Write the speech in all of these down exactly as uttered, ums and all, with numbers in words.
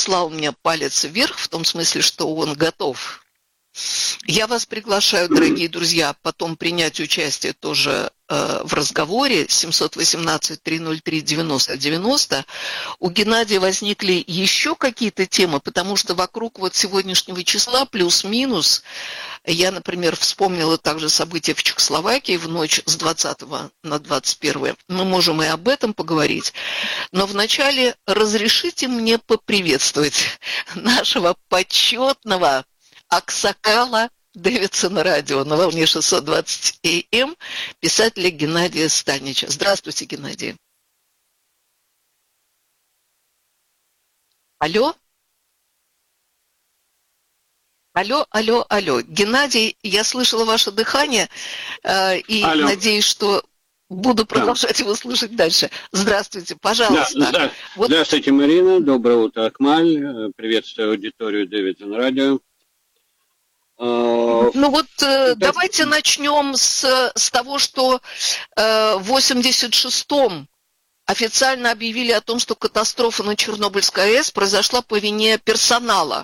прислал мне палец вверх, в том смысле, что он готов. Я вас приглашаю, дорогие друзья, потом принять участие тоже э, в разговоре семь один восемь три ноль три девяносто девяносто. У Геннадия возникли еще какие-то темы, потому что вокруг вот сегодняшнего числа плюс-минус, я, например, вспомнила также события в Чехословакии в ночь с двадцатого на двадцать первое. Мы можем и об этом поговорить. Но вначале разрешите мне поприветствовать нашего почетного Аксакала Дэвидсона радио на волне шестьсот двадцать эй эм, писателя Геннадия Станича. Здравствуйте, Геннадий. Алло? Алло, алло, алло. Геннадий, я слышала ваше дыхание э, и алло. Надеюсь, что буду продолжать да. его слушать дальше. Здравствуйте, пожалуйста. Да, да. Вот... Здравствуйте, Марина. Доброе утро, Акмаль. Приветствую аудиторию Дэвидсон радио. Ну вот э, давайте начнем с, с того, что э, в восемьдесят шестом официально объявили о том, что катастрофа на Чернобыльской АЭС произошла по вине персонала.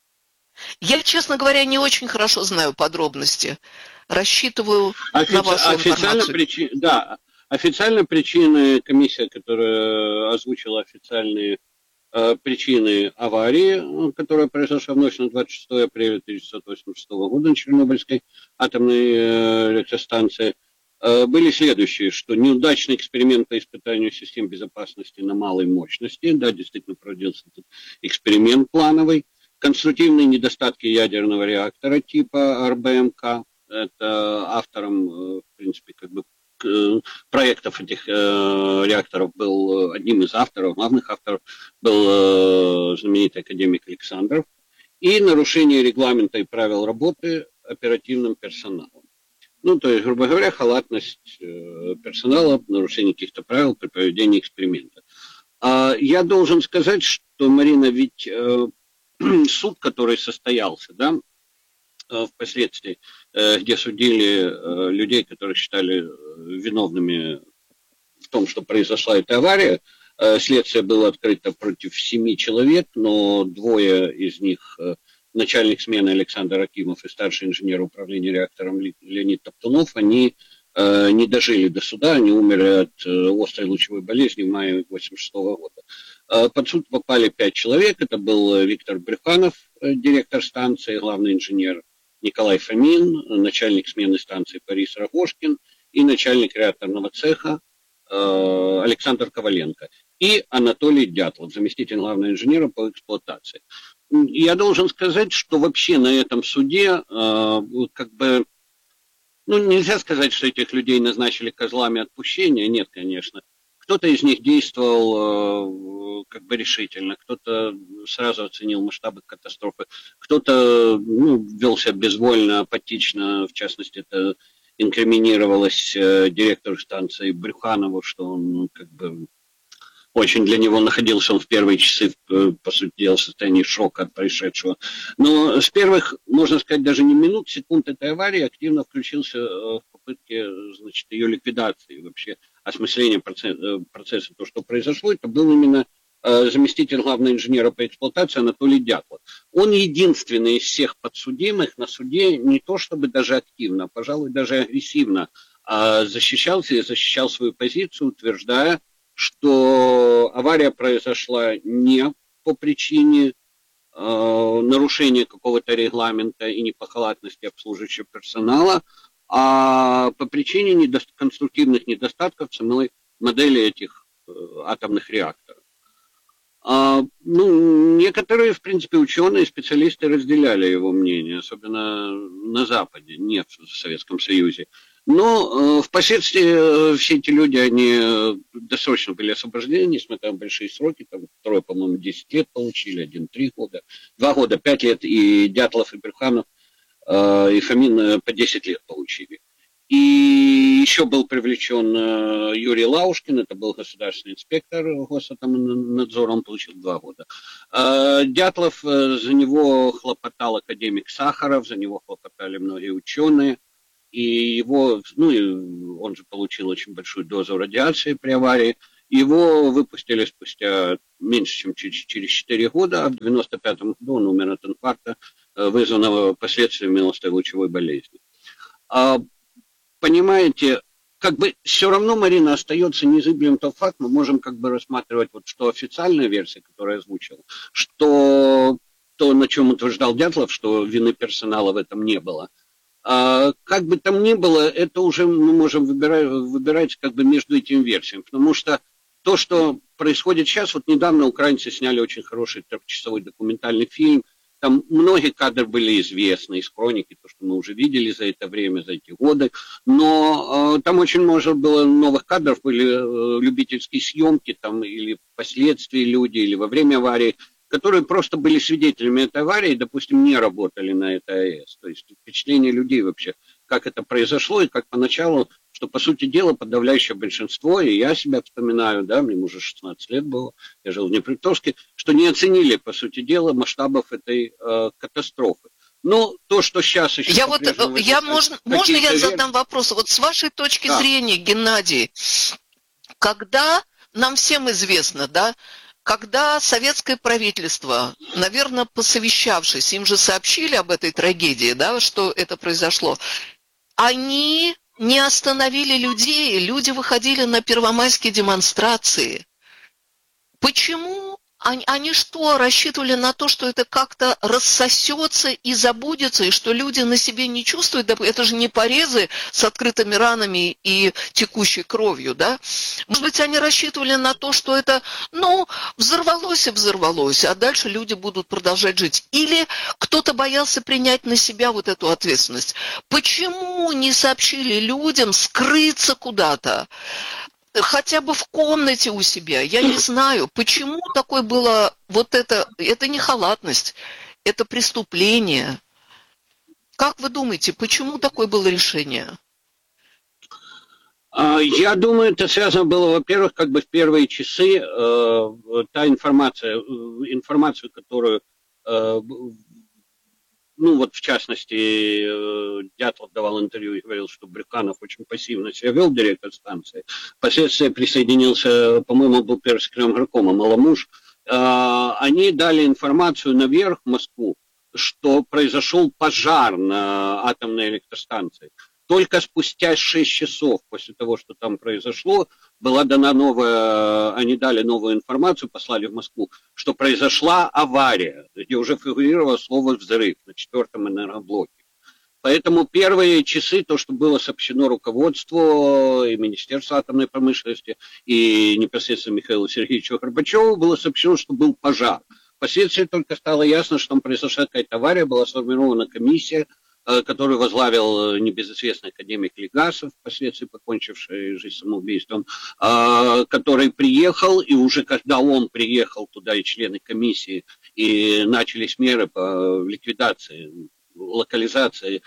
Я, честно говоря, не очень хорошо знаю подробности. Рассчитываю Офици... на вашу официально информацию. Причи... Да, официально причины, комиссия, которая озвучила официальные э, причины аварии, которая произошла в ночь на двадцать шестое апреля тысяча девятьсот восемьдесят шестого года на Чернобыльской атомной э, электростанции, э, были следующие, что неудачный эксперимент по испытанию систем безопасности на малой мощности, да, действительно проводился этот эксперимент плановый, конструктивные недостатки ядерного реактора типа эр бэ эм ка. Это автором, в принципе, как бы проектов этих реакторов был, одним из авторов, главных авторов был знаменитый академик Александров. И нарушение регламента и правил работы оперативным персоналом. Ну, то есть, грубо говоря, халатность персонала, нарушение каких-то правил при проведении эксперимента. Я должен сказать, что, Марина, ведь суд, который состоялся, да, впоследствии, где судили людей, которых считали виновными в том, что произошла эта авария, следствие было открыто против семи человек, но двое из них, начальник смены Александр Акимов и старший инженер управления реактором Леонид Топтунов, они не дожили до суда, они умерли от острой лучевой болезни в мае восемьдесят шестого года. Под суд попали пять человек. Это был Виктор Брюханов, директор станции, главный инженер Николай Фомин, начальник смены станции Борис Рогожкин и начальник реакторного цеха Александр Коваленко и Анатолий Дятлов, заместитель главного инженера по эксплуатации. Я должен сказать, что вообще на этом суде как бы, ну, нельзя сказать, что этих людей назначили козлами отпущения. Нет, конечно. Кто-то из них действовал э, как бы решительно, кто-то сразу оценил масштабы катастрофы, кто-то ну, вел себя безвольно, апатично. В частности, это инкриминировалось э, директору станции Брюханову, что он ну, как бы очень для него находился он в первые часы, по сути дела, в состоянии шока от происшедшего. Но с первых, можно сказать, даже не минут, секунд этой аварии активно включился в попытке, значит, ее ликвидации, вообще осмысления процесса, процесса, то, что произошло. Это был именно заместитель главного инженера по эксплуатации Анатолий Дятлов. Он единственный из всех подсудимых на суде не то чтобы даже активно, а, пожалуй, даже агрессивно защищался и защищал свою позицию, утверждая, что авария произошла не по причине э, нарушения какого-то регламента и не по халатности обслуживающего персонала, а по причине недо... конструктивных недостатков самой модели этих э, атомных реакторов. А, ну, некоторые, в принципе, ученые, специалисты разделяли его мнение, особенно на Западе, не в Советском Союзе. Но э, впоследствии э, все эти люди, они э, досрочно были освобождены, несмотря на большие сроки, там второй, по-моему, десять лет получили, один три года, два года, пять лет, и Дятлов, и Брюханов, э, и Фомин э, по десять лет получили. И еще был привлечен э, Юрий Лаушкин, это был государственный инспектор Госатомнадзора, он получил два года. Э, Дятлов, э, за него хлопотал академик Сахаров, за него хлопотали многие ученые. И его, ну, он же получил очень большую дозу радиации при аварии, Его выпустили спустя меньше, чем через четыре года, а в девяносто пятом году он умер от инфаркта, вызванного последствиями лучевой болезни. Понимаете, как бы все равно, Марина, остается незыблемым тот факт, мы можем как бы рассматривать, вот, что официальная версия, которую я озвучил, что то, на чем утверждал Дятлов, что вины персонала в этом не было. А, как бы там ни было, это уже мы можем выбирать, выбирать как бы между этими версиями, потому что то, что происходит сейчас, вот недавно украинцы сняли очень хороший трехчасовой документальный фильм, там многие кадры были известны из хроники, то, что мы уже видели за это время, за эти годы, но э, там очень много было новых кадров, были э, любительские съемки, там или впоследствии люди, или во время аварии, которые просто были свидетелями этой аварии, допустим, не работали на этой АЭС. То есть впечатление людей вообще, как это произошло, и как поначалу, что, по сути дела, подавляющее большинство, и я себя вспоминаю, да, мне уже шестнадцать лет было, я жил в Днепропетровске, что не оценили, по сути дела, масштабов этой э, катастрофы. Но то, что сейчас еще... Я вот, я, можно, можно я задам вопрос? Вот с вашей точки да. зрения, Геннадий, когда нам всем известно, да, когда советское правительство, наверное, посовещавшись, им же сообщили об этой трагедии, да, что это произошло, они не остановили людей, люди выходили на первомайские демонстрации. Почему? Они, они что, рассчитывали на то, что это как-то рассосется и забудется, и что люди на себе не чувствуют? Это же не порезы с открытыми ранами и текущей кровью, да? Может быть, они рассчитывали на то, что это, ну, взорвалось и взорвалось, а дальше люди будут продолжать жить. Или кто-то боялся принять на себя вот эту ответственность. Почему не сообщили людям скрыться куда-то? Хотя бы в комнате у себя, я не знаю, почему такое было, вот это, это не халатность, это преступление. Как вы думаете, почему такое было решение? Я думаю, это связано было, во-первых, как бы в первые часы, э, та информация, информацию, которую, э, ну вот в частности, э, Дятлов давал интервью и говорил, что Брюханов очень пассивно себя вел, директор станции. Впоследствии присоединился, по-моему, был первым секретарем горкома Маломуж. Э, они дали информацию наверх в Москву, что произошел пожар на атомной электростанции. Только спустя шесть часов после того, что там произошло, была дана новая, они дали новую информацию, послали в Москву, что произошла авария, где уже фигурировало слово «взрыв» на четвертом энергоблоке. Поэтому первые часы, то, что было сообщено руководству и Министерству атомной промышленности, и непосредственно Михаилу Сергеевичу Горбачеву, было сообщено, что был пожар. Впоследствии только стало ясно, что там произошла какая-то авария, была сформирована комиссия, который возглавил небезызвестный академик Легасов, впоследствии покончивший жизнь самоубийством, который приехал, и уже когда он приехал туда, и члены комиссии, и начались меры по ликвидации, локализации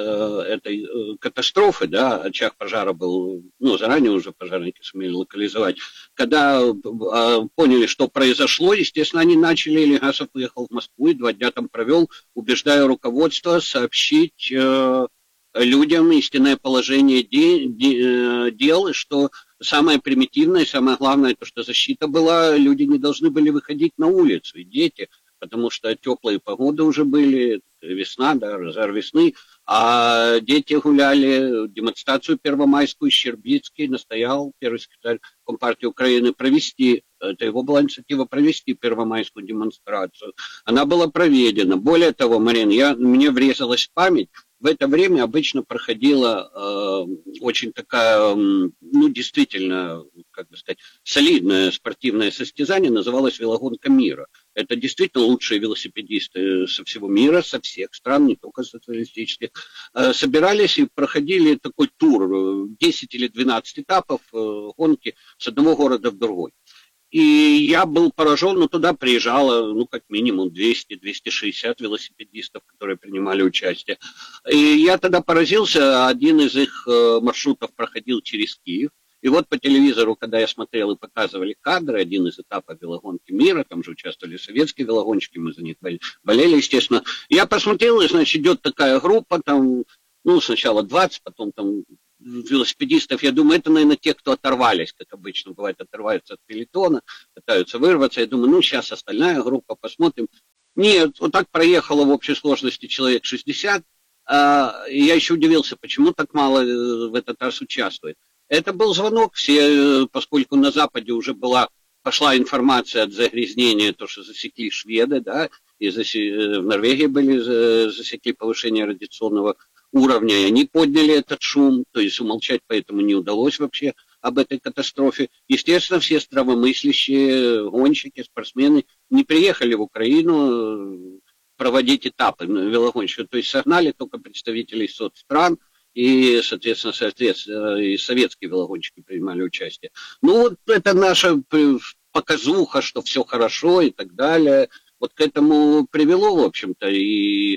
этой катастрофы, да, очаг пожара был, ну, заранее уже пожарники сумели локализовать. Когда поняли, что произошло, естественно, они начали, Легасов уехал в Москву и два дня там провел, убеждая руководство сообщить э, людям истинное положение де, де, дел, и что самое примитивное, самое главное, то, что защита была, люди не должны были выходить на улицу, и дети, потому что теплые погоды уже были, весна, да, разгар весны, а дети гуляли, демонстрацию первомайскую, Щербицкий настоял, первый секретарь Компартии Украины, провести, это его была инициатива, провести первомайскую демонстрацию. Она была проведена. Более того, Марин, я, мне врезалась в память, в это время обычно проходила э, очень такая, э, ну, действительно, как бы сказать, солидное спортивное состязание, называлось «Велогонка мира». Это действительно лучшие велосипедисты со всего мира, со всех стран, не только социалистических, э, собирались и проходили такой тур, десять или двенадцать этапов э, гонки с одного города в другой. И я был поражен, но туда приезжало, ну, как минимум двести — двести шестьдесят велосипедистов, которые принимали участие. И я тогда поразился, один из их маршрутов проходил через Киев. И вот по телевизору, когда я смотрел и показывали кадры, один из этапов велогонки мира, там же участвовали советские велогонщики, мы за них болели, естественно. Я посмотрел, и, значит, идет такая группа, там, ну, сначала двадцать, потом там велосипедистов, я думаю, это, наверное, те, кто оторвались, как обычно бывает, оторваются от пелотона, пытаются вырваться. Я думаю, ну, сейчас остальная группа, посмотрим. Нет, вот так проехало в общей сложности человек шестьдесят. А, я еще удивился, почему так мало в этот раз участвует. Это был звонок, все, поскольку на Западе уже была, пошла информация от загрязнения, то, что засекли шведы, да, и засе, в Норвегии были, засекли повышение радиационного уровня, и они подняли этот шум, то есть умолчать поэтому не удалось вообще об этой катастрофе. Естественно, все здравомыслящие гонщики, спортсмены не приехали в Украину проводить этапы велогонщиков, то есть согнали только представителей соцстран, и, соответственно, соответственно, и советские велогонщики принимали участие. Ну, вот это наша показуха, что все хорошо и так далее, вот к этому привело, в общем-то, и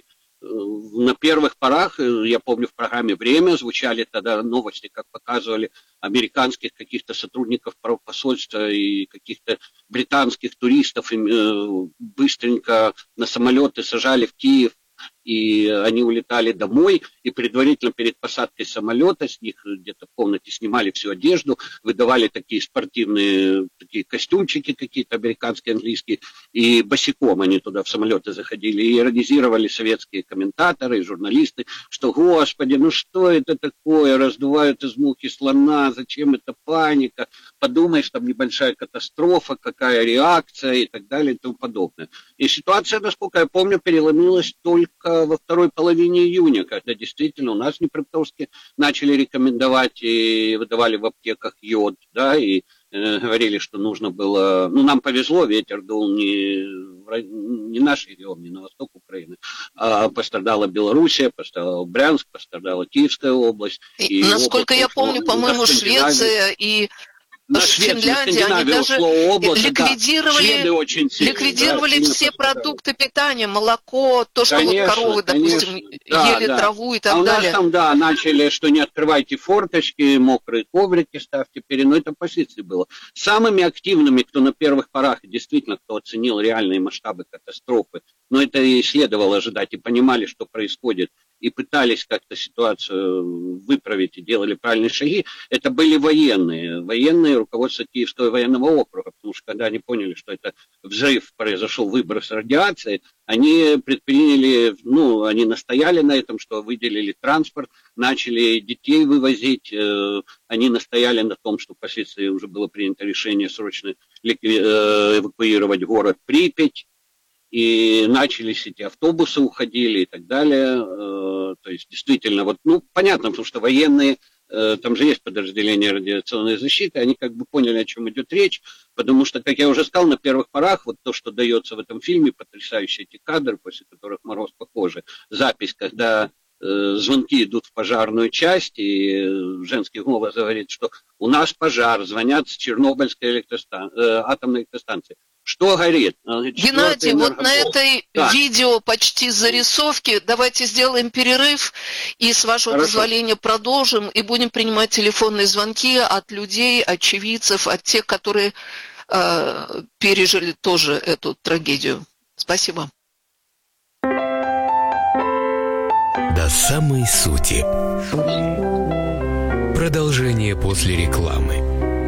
на первых порах, я помню, в программе «Время» звучали тогда новости, как показывали американских каких-то сотрудников посольства и каких-то британских туристов быстренько на самолеты сажали в Киев, и они улетали домой, и предварительно перед посадкой самолета с них где-то в комнате снимали всю одежду, выдавали такие спортивные такие костюмчики какие-то американские, английские, и босиком они туда в самолеты заходили, и иронизировали советские комментаторы и журналисты, что, господи, ну что это такое, раздувают из мухи слона, зачем это паника, подумаешь, там небольшая катастрофа, какая реакция и так далее и тому подобное. И ситуация, насколько я помню, переломилась только во второй половине июня, когда действительно у нас в Днепропетровске начали рекомендовать и выдавали в аптеках йод, да, и э, говорили, что нужно было, ну, нам повезло, ветер дул не, не наш регион, не на восток Украины, а пострадала Белоруссия, пострадал Брянск, пострадала Киевская область. И, и насколько я помню, по-моему, Швеция и на Финляндии, они даже область, ликвидировали, да, очень сильно, ликвидировали да, все продукты питания, молоко, то, что конечно, вот коровы, допустим, конечно. ели да, траву да. и так а далее. У нас там, да, начали, что не открывайте форточки, мокрые коврики ставьте, но это позиции было. Самыми активными, кто на первых порах, действительно, кто оценил реальные масштабы катастрофы, но это и следовало ожидать, и понимали, что происходит, и пытались как-то ситуацию выправить и делали правильные шаги, это были военные. Военные, руководство Киевского военного округа, потому что когда они поняли, что это взрыв, произошел выброс радиации, они предприняли, ну, они настояли на этом, что выделили транспорт, начали детей вывозить, они настояли на том, что впоследствии уже было принято решение срочно эвакуировать город Припять, и начались эти автобусы, уходили и так далее. То есть, действительно, вот, ну, понятно, потому что военные, там же есть подразделения радиационной защиты, они как бы поняли, о чем идет речь, потому что, как я уже сказал, на первых порах, вот то, что дается в этом фильме, потрясающие эти кадры, после которых мороз по коже, запись, когда э, звонки идут в пожарную часть, и женский голос говорит, что у нас пожар, звонят с Чернобыльской электростан... э, атомной электростанции. Что горит? Геннадий, вот на этой да. видео почти зарисовки давайте сделаем перерыв и, с вашего Хорошо. позволения, продолжим и будем принимать телефонные звонки от людей, очевидцев, от тех, которые э, пережили тоже эту трагедию. Спасибо. До самой сути. Продолжение после рекламы.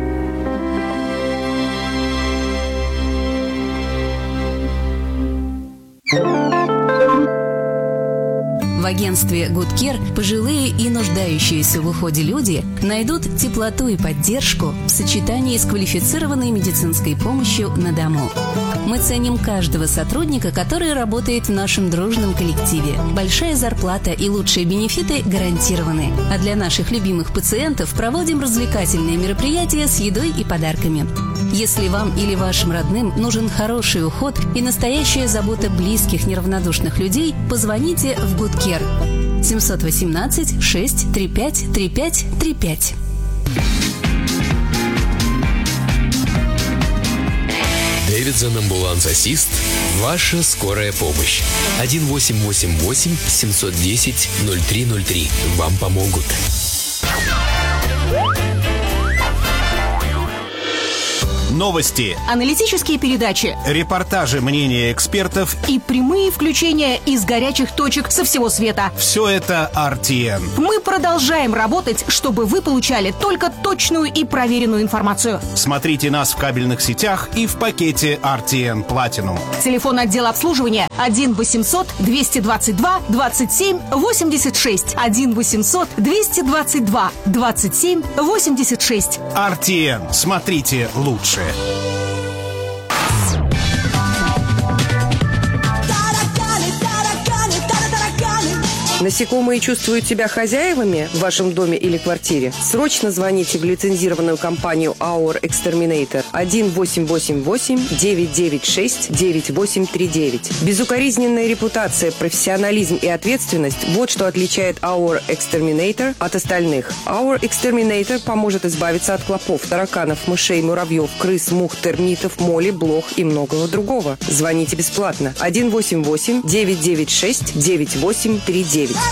В агентстве Good Care пожилые и нуждающиеся в уходе люди найдут теплоту и поддержку в сочетании с квалифицированной медицинской помощью на дому. Мы ценим каждого сотрудника, который работает в нашем дружном коллективе. Большая зарплата и лучшие бенефиты гарантированы. А для наших любимых пациентов проводим развлекательные мероприятия с едой и подарками. Если вам или вашим родным нужен хороший уход и настоящая забота близких неравнодушных людей, позвоните в Good Care семь один восемь шесть три пять три пять три пять. Дэвидсон Ambulance Assist. Ваша скорая помощь. один восемь восемь восемь семь один ноль ноль три ноль три. Вам помогут. новости, аналитические передачи, репортажи, мнения экспертов и прямые включения из горячих точек со всего света. Все это ар ти эн. Мы продолжаем работать, чтобы вы получали только точную и проверенную информацию. Смотрите нас в кабельных сетях и в пакете ар ти эн Platinum. Телефон отдела обслуживания один восемьсот двести двадцать два двадцать семь восемьдесят шесть. один восемьсот двести двадцать два двадцать семь восемьдесят шесть. ар ти эн. Смотрите лучше. Насекомые чувствуют себя хозяевами в вашем доме или квартире? Срочно звоните в лицензированную компанию Our Exterminator один восемь восемь восемь девять девять шесть девять восемь три девять. Безукоризненная репутация, профессионализм и ответственность – вот что отличает Our Exterminator от остальных. Our Exterminator поможет избавиться от клопов, тараканов, мышей, муравьев, крыс, мух, термитов, моли, блох и многого другого. Звоните бесплатно один восемь восемь девять девять шесть девять восемь три девять.